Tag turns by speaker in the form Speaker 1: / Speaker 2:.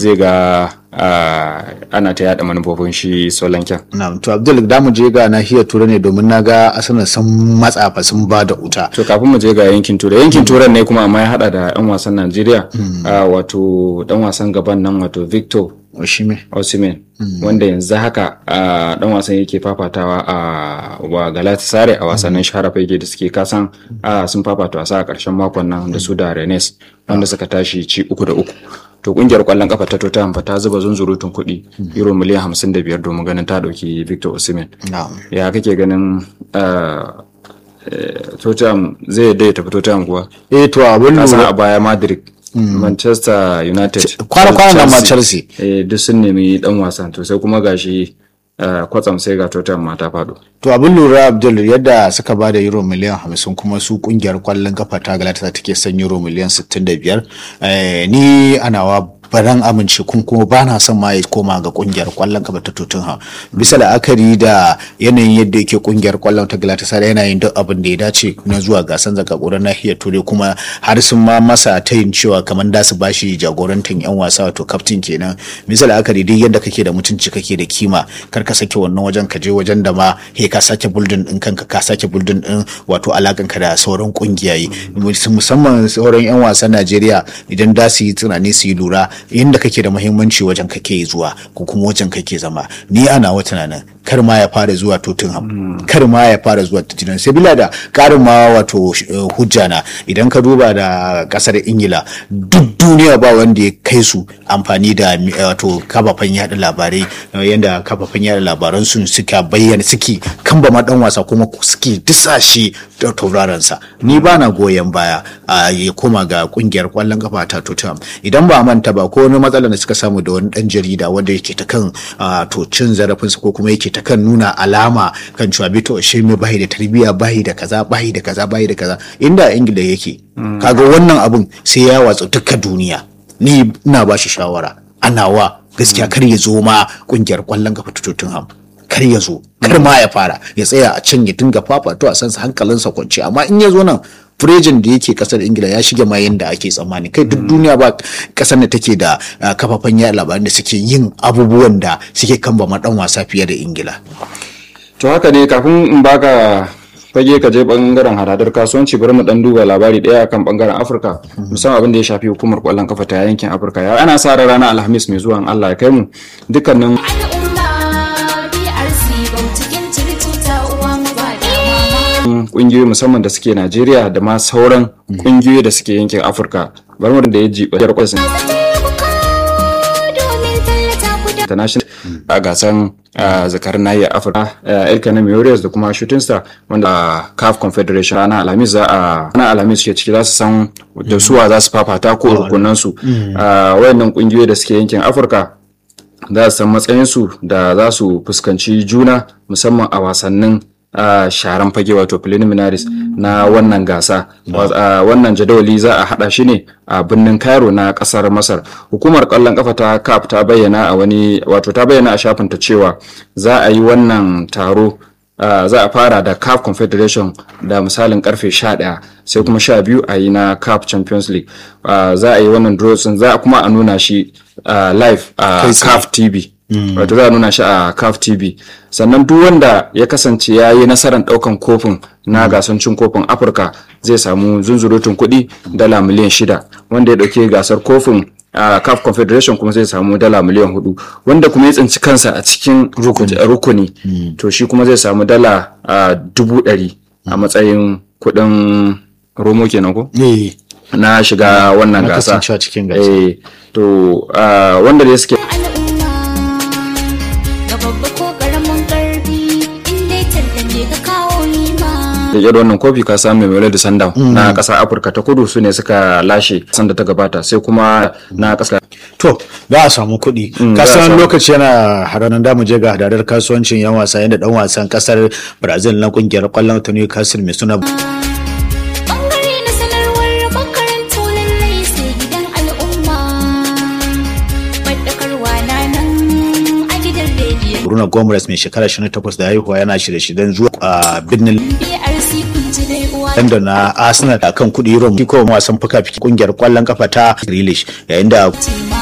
Speaker 1: zai ga ana ta yada manufofin shi Solanken.
Speaker 2: Na'am, to Abdul da mu je ga nahiyar Turai ne domin na ga Arsenal sun matsafa sun ba da wuta.
Speaker 1: To kafin mu je ga yankin Turai ne kuma amma ya hada da yan wasan Najeriya wato dan wasan gaban nan wato Victor Osimhen wanda yanzu haka dan wasan yake fafatawa wa Galatasaray a wasannin shahara fage da suke kasan sun fafata wasa a karshen makon nan da su da Rennes wanda suka tashi ci 3-3. To kungiyar kwallon kafa ta Tottenham ta zuba zunzurutun kuɗi euro miliyan 55 domin ganin ta dauki Victor Osimhen. Ya kake ganin Tottenham zai dai tafi Tottenham kuwa?
Speaker 2: To abun
Speaker 1: lura a baya Madrid, Manchester United,
Speaker 2: kwana ma Chelsea
Speaker 1: duk sun nemi dan wasan to sai kuma gashi kwatsam sai ga Tottenham ma ta fado.
Speaker 2: To abin lura Abdul yadda suka bada euro miliyan 50 kuma su kungiyar kwallon kafa ta Galatasaray take son euro miliyan 65 ni anawa baran amince kuma ba na son ma ya koma ga kungiyar kwallon kafa ta Tottenham bisa la'akari da yanayin yadda yake kungiyar kwallon ta Galatasaray yana yin duk abin da ya dace na zuwa gasan zakakuran nahiyar Turai kuma har sun ma masa tayin cewa kamar da su bashi jagorantar yan wasa wato captain kenan bisa la'akari duk yadda kake da mutunci kake da kima kar ka sake wannan wajen ka je wajen da ma ka sake building din kanka ka sake building din wato alakan ka da sauran kungiyayi musamman sauran yan wasan Najeriya idan da su yi tunani su yi lura inda kake da muhimmanci wajen kake zuwa ko kuma wajen kake zama ni ana wata nan kar ma ya fara zuwa Tottenham kar ma ya fara zuwa Tottenham sai bila da karin ma wato hujja na idan ka duba da kasar Ingila duk duniya ba wanda ya kai su amfani da wato kafafen yada labarai yanda kafafen yada labaran su suka bayyana suke kamba ma dan wasa kuma suke disashi da tauraron sa ni bana goyen baya ya koma ga kungiyar kwallon kafa ta Tottenham idan ba manta ba ko wani matsala da suka samu da wani dan jarida wanda yake ta kan to cin zarafin sa ko kuma yake ta kan nuna alama kan cewa Victor Osimhen bai da tarbiya bai da kaza inda Ingila yake kaga wannan abun sai ya watsa dukkan duniya ni ina ba shi shawara anawa gaskiya kar ya zo ma kungiyar kwallon kafa ta Tottenham kar ya zo kar ma ya fara ya tsaya a can ya dinga fafato a sansa hankalinsa kwance amma in ya zo nan firejin da yake kasar Ingila ya shige ma yanda ake tsammani kai duk duniya ba kasar da take da kafafen yada labaran da suke yin abubuwan da suke kamba ma dan wasa fiye da Ingila.
Speaker 1: To haka ne kafin in baka fage ka je bangaren hadadar kasuwanci bari mu dan duba labari daya kan bangaren Afirka musamman abin da ya shafi hukumar kwallon kafa ta yankin Afirka ya ana sa ranar Alhamis mai zuwa Allah ya kai mu dukkanin kungiyoyi musamman da suke Najeriya da ma sauran kungiyoyi da suke yankin Afirka bari mu da ya jiba jar kwasin international a gasan zakarin nahiyar Afirka Elkanemi Warriors da kuma Shooting Star wanda CAF Confederation ranar Alhamis ke ciki za su san da suwa za su fafata ko rukunan su wayannan kungiyoyi da suke yankin Afirka za su san matsayin su da za su fuskanci juna musamman a wasannin sharan fage wato preliminaries na wannan gasa wannan jadawali za a hada shi ne a birnin Cairo na kasar Masar. Hukumar kallon kafa ta CAF ta bayyana a shafin ta cewa za a yi wannan taro za a fara da CAF Confederation da misalin karfe 11 sai kuma 12 a yi na CAF Champions League za a yi wannan draw za a kuma a nuna shi live a CAF TV wato za a nuna shi a CAF TV sannan duk wanda ya kasance ya yi nasarar daukan kofin na gasar cin kofin Afirka zai samu zunzurutun kuɗi dala miliyan 6 wanda ya dauke gasar kofin CAF Confederation kuma zai samu dala miliyan 4 wanda kuma ya tsinci kansa a cikin rukuni to shi kuma zai samu dala 100,000 a matsayin kuɗin romo kenan ko na shiga wannan gasa to wanda da suke da wannan kofi ka samu mai da Sundown na kasar Afirka ta Kudu su ne suka lashe sanda ta gabata sai kuma na kasar
Speaker 2: to za a samu kuɗi kasan lokaci yana haranan da mu je ga hadadar kasuwancin yan wasa yanda dan wasan kasar Brazil na kungiyar kwallon ta Newcastle mai suna Bruno Gomes mai shekara 28 da haihuwa yana shirye-shiryen zuwa a birnin na Arsenal akan kudi euro ko wasan fuka-fiki kungiyar kwallon kafa ta Grealish yayin da